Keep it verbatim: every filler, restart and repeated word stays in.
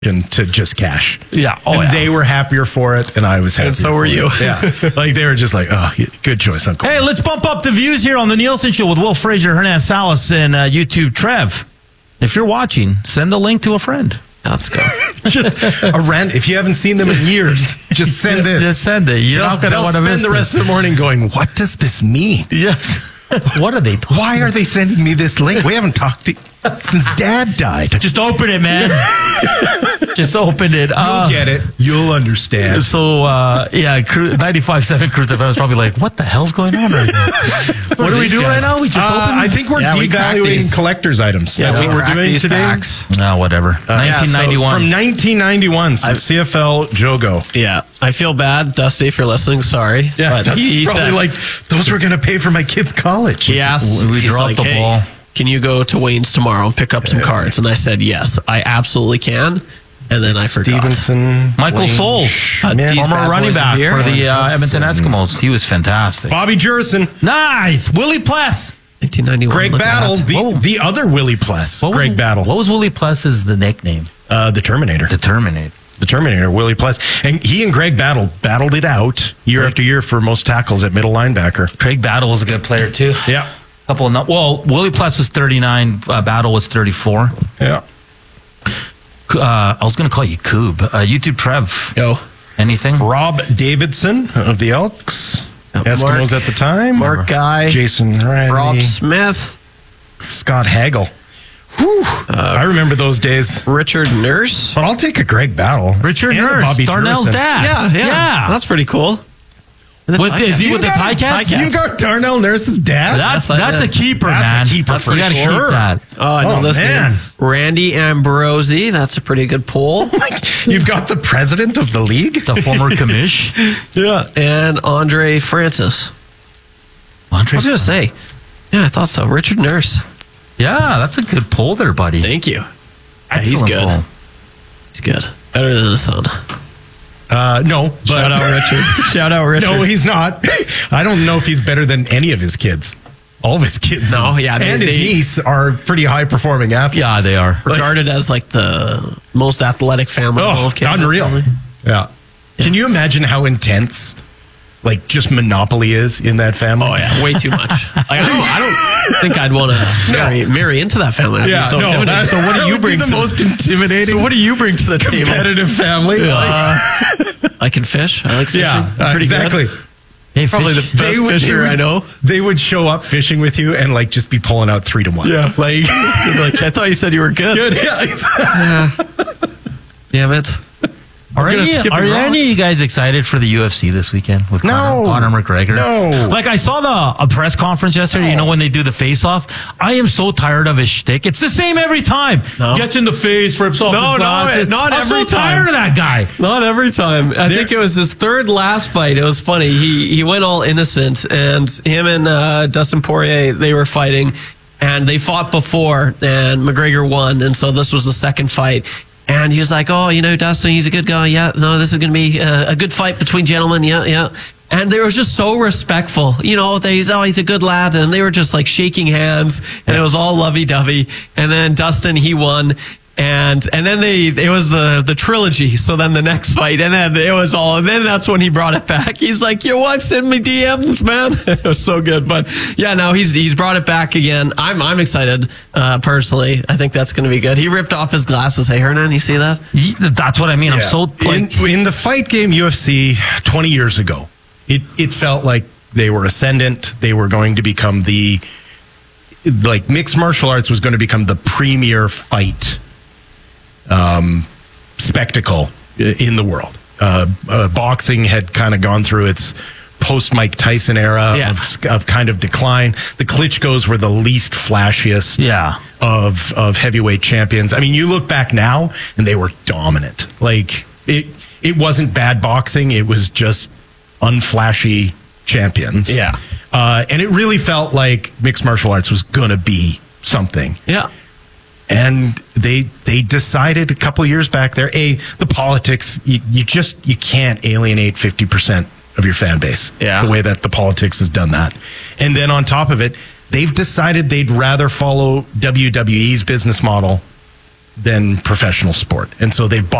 to just cash. Yeah. Oh, and yeah. they were happier for it, and I was happy. And so were for you. It. Yeah. Like they were just like, oh, good choice, Uncle. Hey, let's bump up the views here on the Nielsen Show with Will Fraser, Hernán Salas, and uh, YouTube Trev. If you're watching, send the link to a friend. Let's go. a rant. If you haven't seen them in years, just send this. Just send it. You're they'll, not going to they'll want to spend miss the rest this. of the morning going, what does this mean? Yes. What are they talking? Why are they sending me this link? We haven't talked to since Dad died. Just open it, man. Just open it. You'll Uh, get it. You'll understand. So, uh, yeah, ninety-five point seven Cruise F M was probably like, what the hell's going on right now? What are we doing right now? We just Uh, opened I think we're Yeah, we cracked devaluing these. collector's items. Yeah, That's we what we're cracked doing these today. packs. No, whatever. nineteen ninety-one. From nineteen ninety-one, some C F L Jogo. Yeah, I feel bad, Dusty, if you're listening. Sorry. Yeah, but that's he, he probably said, like, those were going to pay for my kid's college. he asked, We he's dropped like, the hey, ball. can you go to Wayne's tomorrow and pick up some cards? And I said, yes, I absolutely can. And then I forgot. Stevenson. Michael Wayne Soul, Uh, these former bad running boys back are here. for the uh, Hudson. Edmonton Eskimos. He was fantastic. Bobby Jurison. Nice. Willie Pless. nineteen ninety-one. Greg look at Battle. that. The, Whoa. the other Willie Pless. What Greg was, Battle. What was Willie Pless's the nickname? Uh, the Terminator. The Terminator. The Terminator, Willie Pless. And he and Greg Battle battled it out year after year for most tackles at middle linebacker. Craig Battle was a good player too. Yeah. Couple of no- well, Willie Pless was thirty-nine. Uh, Battle was thirty-four. Yeah. Uh, I was going to call you Coob. Uh, YouTube Trev. Yo. Anything? Rob Davidson of the Elks. Uh, Eskimos Mark- at the time. Mark Guy. Jason Riley. Rob Smith. Scott Hagel. Whew. I remember those days. Richard Nurse. But I'll take a Greg Battle. Richard And a Nurse, Bobby Darnell's Jurison. dad. Yeah, yeah. yeah. That's pretty cool. And the With- is he Ticats. with the got- Ticats? You got Darnell Nurse's dad? That's Yes, I that's a did. keeper, That's a man. keeper That's, for we gotta sure. keep that. Oh, I know Oh, this man. name. Randy Ambrosi. That's a pretty good poll. You've got the president of the league? The former commish. Yeah. And Andre Francis. I Andre. was going to say, yeah, I thought so. Richard Nurse. Yeah, that's a good poll there, buddy. Thank you. Yeah, he's Excellent good. poll. He's good. Better than his son. Uh, no. But, Shout out Richard. Shout out Richard. No, he's not. I don't know if he's better than any of his kids. All of his kids. No, yeah, they- and his they- niece are pretty high performing athletes. Yeah, they are. Regarded as like the most athletic family. in all Oh, of Canada. unreal. Yeah. Can you imagine how intense, like, just Monopoly is in that family? Oh yeah, way too much. Like, I don't, I don't think I'd want to marry marry into that family. I'd Yeah, be so no, intimidated. that- So what do that you would be bring? the to most intimidating. So what do you bring to the table? competitive family? Uh, I can fish. I like fishing. yeah, I'm uh, pretty exactly. good. Hey, Probably fish- the best fisher I know. They would show up fishing with you and like just be pulling out three to one. Yeah. like Like I thought you said you were good. good. Yeah, exactly. Damn it. Are, We're gonna any, skip are your any of rocks. you guys excited for the U F C this weekend with No. Conor, Conor McGregor? No. Like, I saw the a press conference yesterday, you know, when they do the face-off. I am so tired of his shtick. It's the same every time. No. Gets in the face, rips off No, his no, glasses. not I'm every so time. tired of that guy. Not every time. I think it was his third last fight. It was funny. He he went all innocent, and him and uh, Dustin Poirier, they were fighting, and they fought before, and McGregor won, and so this was the second fight. And he was like, "Oh, you know, Dustin, he's a good guy. Yeah, no, this is going to be a, a good fight between gentlemen. Yeah, yeah." And they were just so respectful. You know, they, he's, oh, he's a good lad. And they were just like shaking hands, and it was all lovey-dovey. And then Dustin, he won. And and then they it was the the trilogy. So then the next fight, and then it was all. And then that's when he brought it back. He's like, "Your wife sent me D Ms, man." It was so good. But yeah, no, he's he's brought it back again. I'm I'm excited uh, personally. I think that's going to be good. He ripped off his glasses. Hey, Hernan, you see that? He- That's what I mean. I'm Yeah. so... Like, in, in the fight game U F C twenty years ago, it it felt like they were ascendant. They were going to become the like mixed martial arts was going to become the premier fight um, spectacle in the world. Uh, uh, boxing had kind of gone through its post Mike Tyson era Yeah. of, of kind of decline. The Klitschko's were the least flashiest Yeah. of of heavyweight champions. I mean, you look back now and they were dominant. Like it it wasn't bad boxing, it was just unflashy champions. Yeah. Uh, and it really felt like mixed martial arts was going to be something. Yeah. And they they decided a couple years back there, a the politics you, you just you can't alienate fifty percent of your fan base. Yeah. The way that the politics has done that. And then on top of it, they've decided they'd rather follow W W E's business model than professional sport. And so they've